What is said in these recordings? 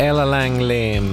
Ella Langley.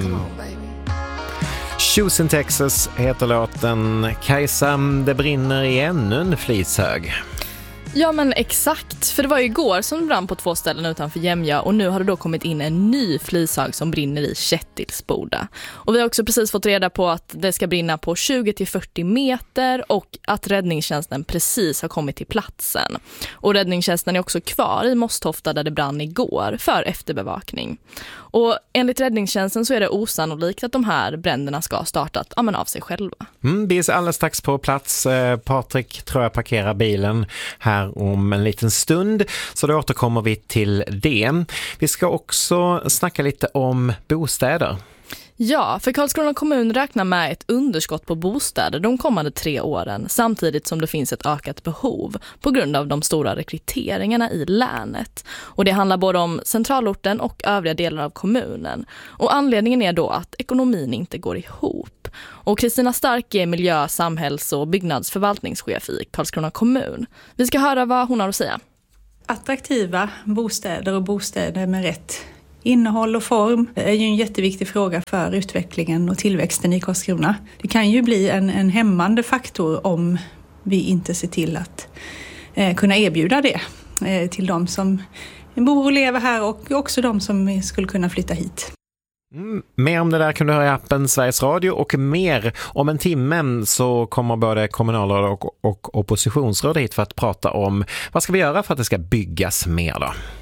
Shoes in Texas heter låten. Kajsa, det brinner i ännu en flishög. Ja men exakt, för det var ju igår som det brann på 2 ställen utanför Jämja och nu har det då kommit in en ny flishög som brinner i Kättilsboda. Och vi har också precis fått reda på att det ska brinna på 20-40 meter och att räddningstjänsten precis har kommit till platsen. Och räddningstjänsten är också kvar i Mosthofta där det brann igår för efterbevakning. Och enligt räddningstjänsten så är det osannolikt att de här bränderna ska ha startat av sig själva. Vi är alldeles strax på plats. Patrik tror jag parkerar bilen här om en liten stund, så då återkommer vi till det. Vi ska också snacka lite om bostäder. Ja, för Karlskrona kommun räknar med ett underskott på bostäder de kommande 3 åren samtidigt som det finns ett ökat behov på grund av de stora rekryteringarna i länet. Och det handlar både om centralorten och övriga delar av kommunen. Och anledningen är då att ekonomin inte går ihop. Och Kristina Stark är miljö-, samhälls- och byggnadsförvaltningschef i Karlskrona kommun. Vi ska höra vad hon har att säga. Attraktiva bostäder och bostäder med rätt innehåll och form är ju en jätteviktig fråga för utvecklingen och tillväxten i Karlskrona. Det kan ju bli en hämmande faktor om vi inte ser till att kunna erbjuda det till de som bor och lever här och också de som skulle kunna flytta hit. Mer om det där kan du höra i appen Sveriges Radio, och mer om en timme så kommer både kommunalråd och oppositionsråd hit för att prata om vad ska vi göra för att det ska byggas mer då.